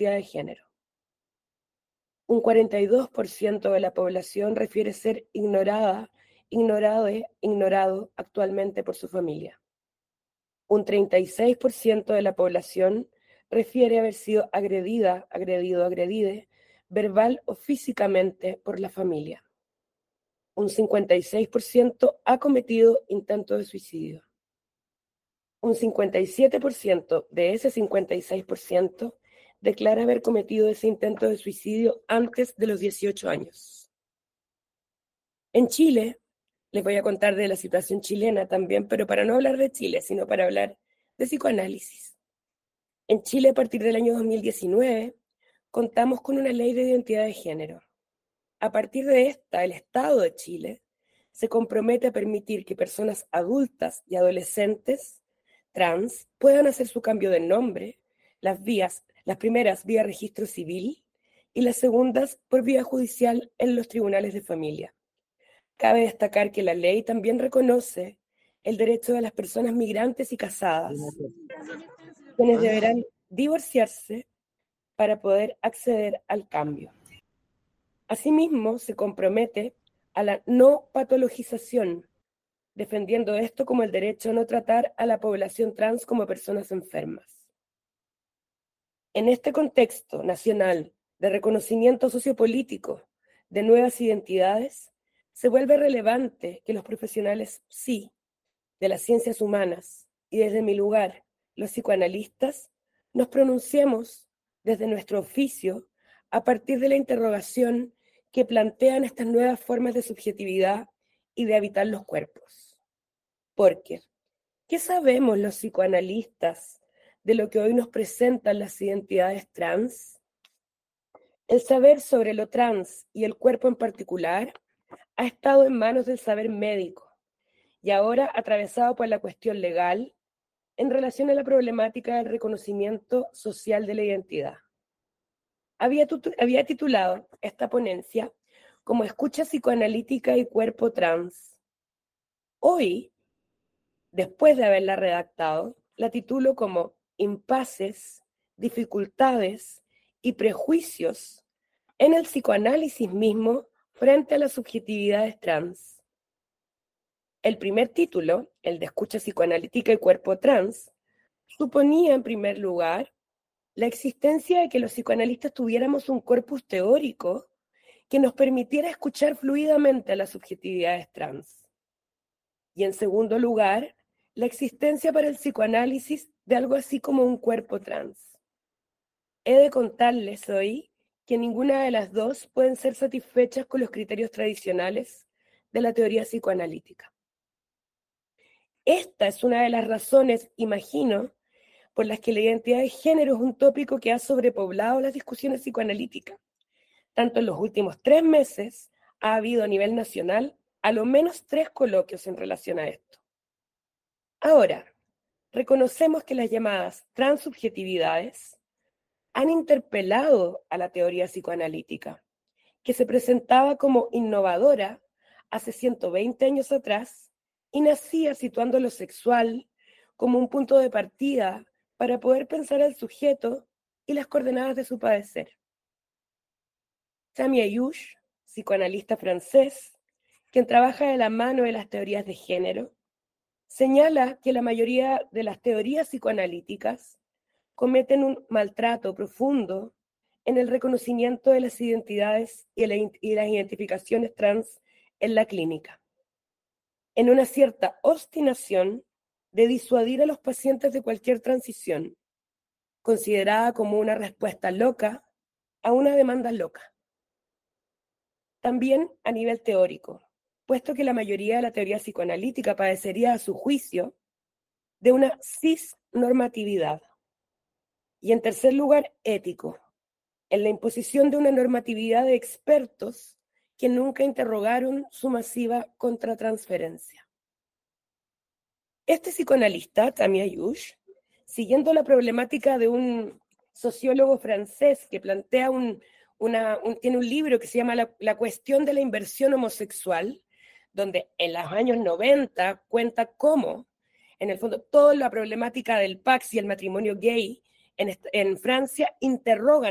identidad de género. Un 42% de la población refiere ser ignorado actualmente por su familia. Un 36% de la población refiere haber sido agredido, agredide, verbal o físicamente por la familia. Un 56% ha cometido intentos de suicidio. Un 57% de ese 56% declara haber cometido ese intento de suicidio antes de los 18 años. En Chile, les voy a contar de la situación chilena también, pero para no hablar de Chile, sino para hablar de psicoanálisis. En Chile, a partir del año 2019, contamos con una ley de identidad de género. A partir de esta, el Estado de Chile se compromete a permitir que personas adultas y adolescentes trans puedan hacer su cambio de nombre, las primeras vía registro civil y las segundas por vía judicial en los tribunales de familia. Cabe destacar que la ley también reconoce el derecho de las personas migrantes y casadas, quienes deberán divorciarse para poder acceder al cambio. Asimismo, se compromete a la no patologización, defendiendo esto como el derecho a no tratar a la población trans como personas enfermas. En este contexto nacional de reconocimiento sociopolítico de nuevas identidades, se vuelve relevante que los profesionales de las ciencias humanas y desde mi lugar, los psicoanalistas, nos pronunciemos desde nuestro oficio a partir de la interrogación que plantean estas nuevas formas de subjetividad y de habitar los cuerpos. Porque, ¿qué sabemos los psicoanalistas de lo que hoy nos presentan las identidades trans? El saber sobre lo trans y el cuerpo en particular ha estado en manos del saber médico y ahora atravesado por la cuestión legal en relación a la problemática del reconocimiento social de la identidad. Había titulado esta ponencia como Escucha psicoanalítica y cuerpo trans. Hoy, después de haberla redactado, la titulo como Impases, dificultades y prejuicios en el psicoanálisis mismo frente a las subjetividades trans. El primer título, el de Escucha psicoanalítica y cuerpo trans, suponía en primer lugar la existencia de que los psicoanalistas tuviéramos un corpus teórico que nos permitiera escuchar fluidamente a las subjetividades trans. Y en segundo lugar, la existencia para el psicoanálisis de algo así como un cuerpo trans. He de contarles hoy que ninguna de las dos pueden ser satisfechas con los criterios tradicionales de la teoría psicoanalítica. Esta es una de las razones, imagino, por las que la identidad de género es un tópico que ha sobrepoblado las discusiones psicoanalíticas. Tanto en los últimos 3 meses ha habido a nivel nacional a lo menos 3 coloquios en relación a esto. Ahora, reconocemos que las llamadas transsubjetividades han interpelado a la teoría psicoanalítica, que se presentaba como innovadora hace 120 años atrás y nacía situando lo sexual como un punto de partida para poder pensar al sujeto y las coordenadas de su padecer. Sami Ayush, psicoanalista francés, quien trabaja de la mano de las teorías de género, señala que la mayoría de las teorías psicoanalíticas cometen un maltrato profundo en el reconocimiento de las identidades y las identificaciones trans en la clínica, en una cierta obstinación de disuadir a los pacientes de cualquier transición, considerada como una respuesta loca a una demanda loca. También a nivel teórico, puesto que la mayoría de la teoría psicoanalítica padecería, a su juicio, de una cisnormatividad. Y en tercer lugar, ético, en la imposición de una normatividad de expertos que nunca interrogaron su masiva contratransferencia. Este psicoanalista, Sami Ayush, siguiendo la problemática de un sociólogo francés que plantea tiene un libro que se llama La cuestión de la inversión homosexual, donde en los años 90 cuenta cómo, en el fondo, toda la problemática del Pax y el matrimonio gay en Francia interrogan